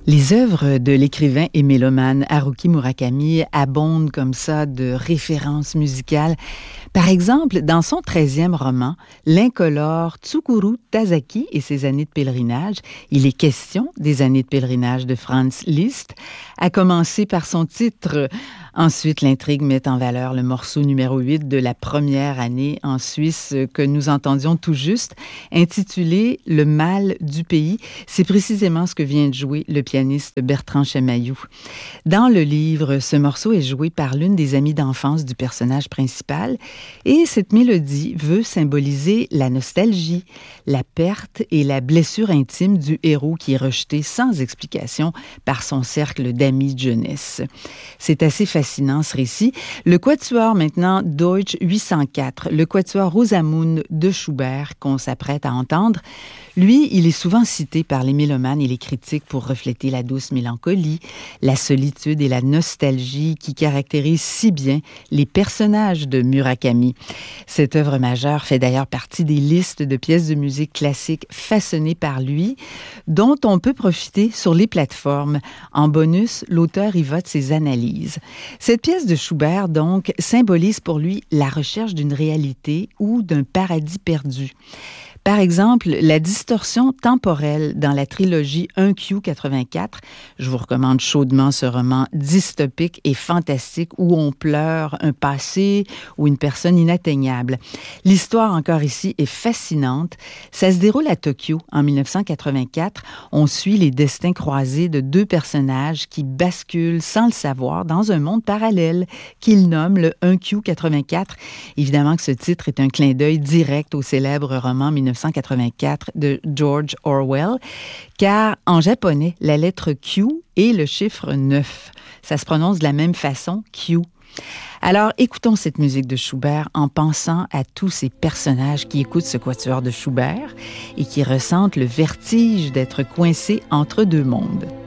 Les œuvres de l'écrivain et mélomane Haruki Murakami abondent comme ça de références musicales. Par exemple, dans son 13e roman, l'incolore Tsukuru Tazaki et ses années de pèlerinage, il est question des années de pèlerinage de Franz Liszt, à commencer par son titre. Ensuite, l'intrigue met en valeur le morceau numéro 8 de la première année en Suisse que nous entendions tout juste, intitulé « Le mal du pays ». C'est précisément ce que vient de jouer le pianiste Bertrand Chamaillou. Dans le livre, ce morceau est joué par l'une des amies d'enfance du personnage principal et cette mélodie veut symboliser la nostalgie, la perte et la blessure intime du héros qui est rejeté sans explication par son cercle d'amis de jeunesse. C'est assez fascinant ce récit. Le quatuor maintenant Deutsch 804, le quatuor Rosamunde de Schubert qu'on s'apprête à entendre, lui, il est souvent cité par les mélomanes et les critiques pour refléter la douce mélancolie, la solitude et la nostalgie qui caractérisent si bien les personnages de Murakami. Cette œuvre majeure fait d'ailleurs partie des listes de pièces de musique classiques façonnées par lui, dont on peut profiter sur les plateformes. En bonus, l'auteur y vote ses analyses. Cette pièce de Schubert, donc, symbolise pour lui la recherche d'une réalité ou d'un paradis perdu. Par exemple, la distorsion temporelle dans la trilogie 1Q84. Je vous recommande chaudement ce roman dystopique et fantastique où on pleure un passé ou une personne inatteignable. L'histoire, encore ici, est fascinante. Ça se déroule à Tokyo en 1984. On suit les destins croisés de deux personnages qui basculent sans le savoir dans un monde parallèle qu'ils nomment le 1Q84. Évidemment que ce titre est un clin d'œil direct au célèbre roman 1984 de George Orwell, car en japonais, la lettre Q est le chiffre 9. Ça se prononce de la même façon, Q. Alors, écoutons cette musique de Schubert en pensant à tous ces personnages qui écoutent ce quatuor de Schubert et qui ressentent le vertige d'être coincés entre deux mondes.